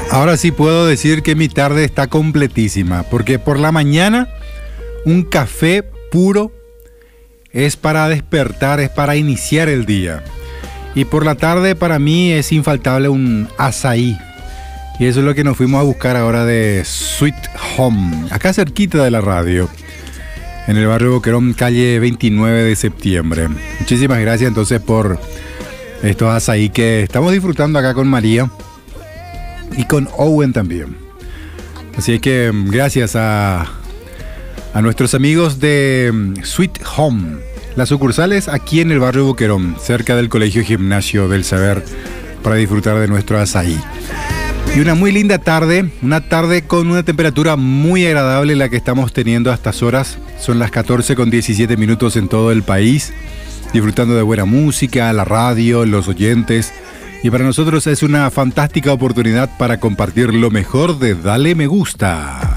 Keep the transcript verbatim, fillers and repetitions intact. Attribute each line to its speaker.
Speaker 1: Ahora sí puedo decir que mi tarde está completísima, porque por la mañana un café puro es para despertar, es para iniciar el día. Y por la tarde para mí es infaltable un azaí. Y eso es lo que nos fuimos a buscar ahora de Sweet Home, acá cerquita de la radio, en el barrio Boquerón, calle veintinueve de septiembre. Muchísimas gracias entonces por estos azaí que estamos disfrutando acá con María y con Owen también. Así que gracias a, a nuestros amigos de Sweet Home. Las sucursales aquí en el barrio Boquerón, cerca del Colegio Gimnasio del Saber, para disfrutar de nuestro azaí. Y una muy linda tarde, una tarde con una temperatura muy agradable la que estamos teniendo a estas horas. Son las catorce con diecisiete minutos en todo el país, disfrutando de buena música, la radio, los oyentes. Y para nosotros es una fantástica oportunidad para compartir lo mejor de Dale Me Gusta.